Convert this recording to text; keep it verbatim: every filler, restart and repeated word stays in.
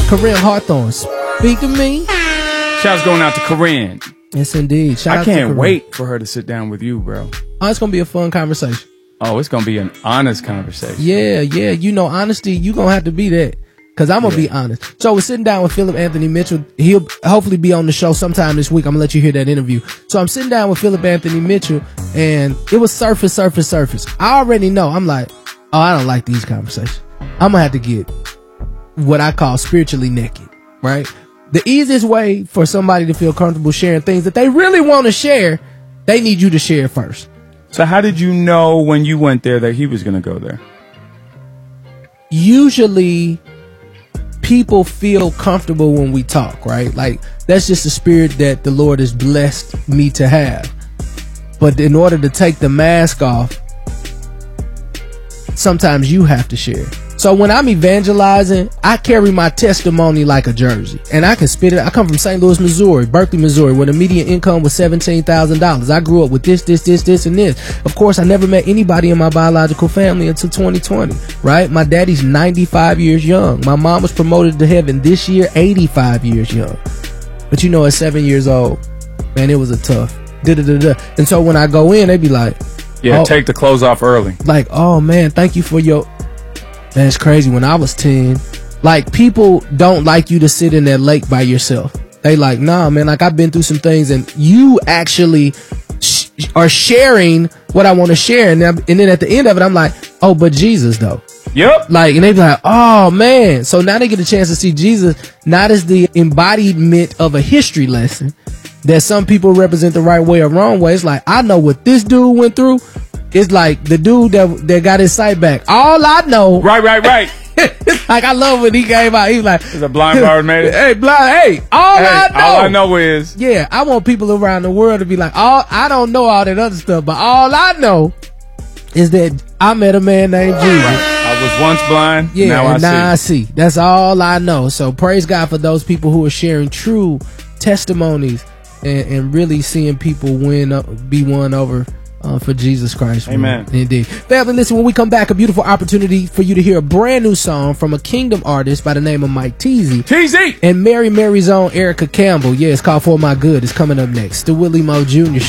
Corinne Hawthorne, speak to me. Shouts going out to Corinne. Yes, indeed. Shout I out to can't Corinne. wait for her to sit down with you, bro. Oh, it's gonna be a fun conversation. Oh, it's gonna be an honest conversation. Yeah, yeah. You know, honesty, you gonna have to be that. Cause I'm gonna Yeah. be honest. So we're sitting down with Philip Anthony Mitchell. He'll hopefully be on the show sometime this week. I'm gonna let you hear that interview. So I'm sitting down with Philip Anthony Mitchell, and it was surface, surface, surface. I already know. I'm like, oh, I don't like these conversations. I'm gonna have to get what I call spiritually naked, right? The easiest way for somebody to feel comfortable sharing things that they really want to share, they need you to share first. So how did you know when you went there that he was gonna go there? Usually people feel comfortable when we talk, right? Like, that's just the spirit that the Lord has blessed me to have. But in order to take the mask off, sometimes you have to share. So when I'm evangelizing, I carry my testimony like a jersey, and I can spit it. I come from Saint Louis, Missouri, Berkeley, Missouri, where the median income was seventeen thousand dollars. I grew up with this, this, this, this, and this. Of course, I never met anybody in my biological family until twenty twenty, right? My daddy's ninety-five years young. My mom was promoted to heaven this year, eighty-five years young. But you know, at seven years old, man, it was a tough. Da-da-da-da. And so when I go in, they be like, Yeah, oh, take the clothes off early. like, oh man, thank you for your... Man, it's crazy. When I was ten, like, people don't like you to sit in that lake by yourself. They like, nah, man, like, I've been through some things, and you actually sh- are sharing what I want to share. And then, and then at the end of it, I'm like, oh, but Jesus, though. Yep. Like, and they be like, oh man. So now they get a chance to see Jesus not as the embodiment of a history lesson that some people represent the right way or wrong way. It's like, I know what this dude went through. It's like the dude that that got his sight back. All I know, Right, right, right. like, I love when he came out. He was like, Is a blind Barbara made it? hey, blind, hey, all Hey, I know. all I know is Yeah, I want people around the world to be like, all I don't know all that other stuff, but all I know is that I met a man named Jesus. I was once blind. Yeah, now I and see. now I see. That's all I know. So praise God for those people who are sharing true testimonies and, and really seeing people win, up, be won over uh, for Jesus Christ. Amen. Indeed. Family, listen, when we come back, a beautiful opportunity for you to hear a brand new song from a Kingdom artist by the name of Mike Teasy. T Z! And Mary Mary's own Erica Campbell. Yeah, it's called For My Good. It's coming up next. The Willie Moe Junior Show.